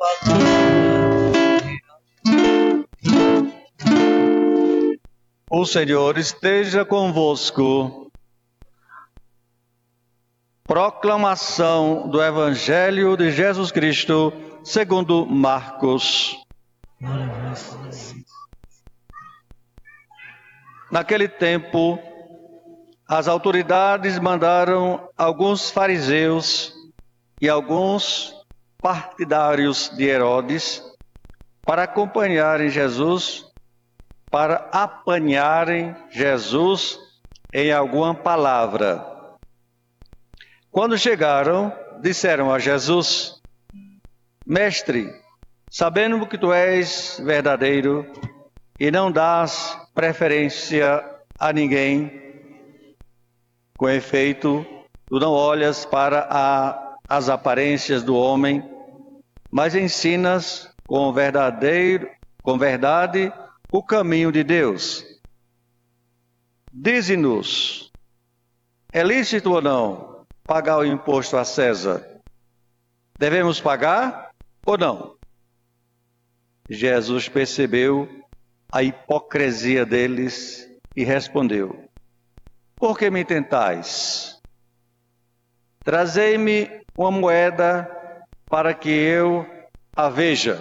O Senhor esteja convosco. Proclamação do Evangelho de Jesus Cristo, segundo Marcos. Naquele tempo, as autoridades mandaram alguns fariseus e alguns partidários de Herodes para acompanharem Jesus, para apanharem Jesus em alguma palavra. Quando chegaram, disseram a Jesus: Mestre, sabendo que tu és verdadeiro e não dás preferência a ninguém, com efeito, tu não olhas para as aparências do homem, mas ensinas com verdade o caminho de Deus. Dize-nos, é lícito ou não pagar o imposto a César? Devemos pagar ou não? Jesus percebeu a hipocrisia deles e respondeu: Por que me tentais? Trazei-me uma moeda para que eu a veja.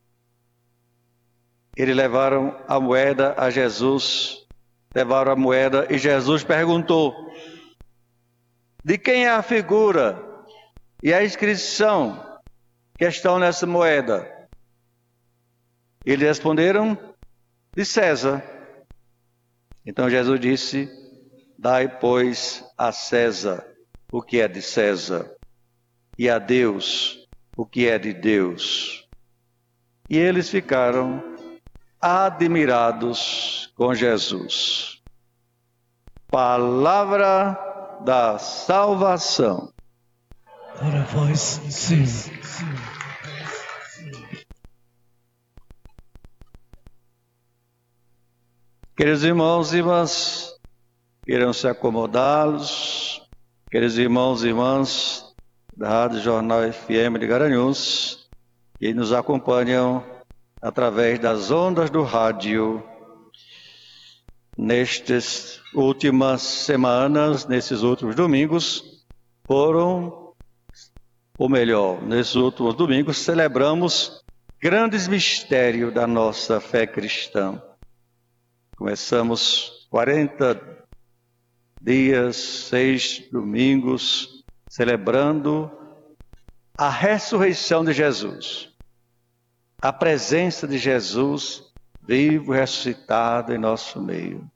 Eles levaram a moeda a Jesus, e Jesus perguntou: De quem é a figura e a inscrição que estão nessa moeda? Eles responderam: De César. Então Jesus disse: Dai, pois, a César o que é de César, e a Deus o que é de Deus. E eles ficaram admirados com Jesus. Palavra da salvação. Glória a vós, Senhor. Queridos irmãos e irmãs, queiram se acomodá-los. Queridos irmãos e irmãs da Rádio Jornal FM de Garanhuns, que nos acompanham através das ondas do rádio nestas últimas semanas, nesses últimos domingos, nesses últimos domingos, celebramos grandes mistérios da nossa fé cristã. Começamos 40 dias, 6 domingos, celebrando a ressurreição de Jesus, a presença de Jesus vivo, ressuscitado em nosso meio.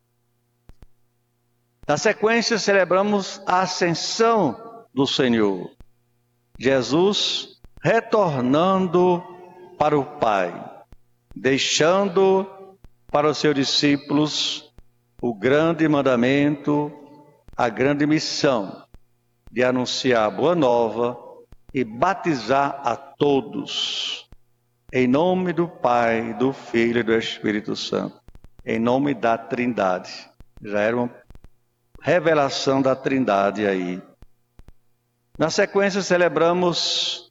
Na sequência, celebramos a ascensão do Senhor, Jesus retornando para o Pai, deixando para os seus discípulos o grande mandamento, a grande missão de anunciar a boa nova e batizar a todos, em nome do Pai, do Filho e do Espírito Santo, em nome da Trindade. Já era uma revelação da Trindade aí. Na sequência, celebramos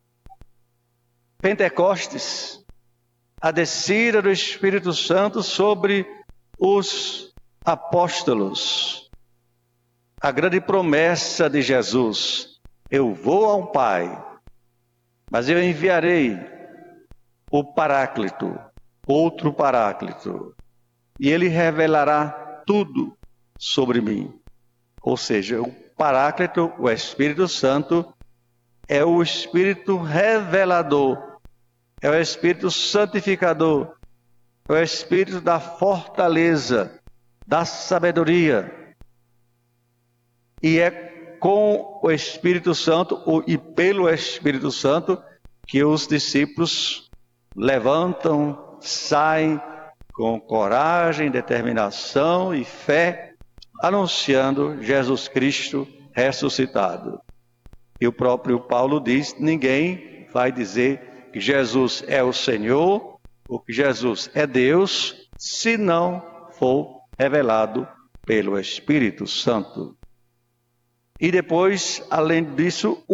Pentecostes, a descida do Espírito Santo sobre os apóstolos. A grande promessa de Jesus: eu vou ao Pai, mas eu enviarei o Paráclito, outro Paráclito, e ele revelará tudo sobre mim. Ou seja, o Paráclito, o Espírito Santo, é o Espírito revelador, é o Espírito santificador, é o Espírito da fortaleza, da sabedoria. E é com o Espírito Santo e pelo Espírito Santo que os discípulos levantam, saem com coragem, determinação e fé, anunciando Jesus Cristo ressuscitado. E o próprio Paulo diz: ninguém vai dizer que Jesus é o Senhor ou que Jesus é Deus, se não for revelado pelo Espírito Santo. E depois, além disso, o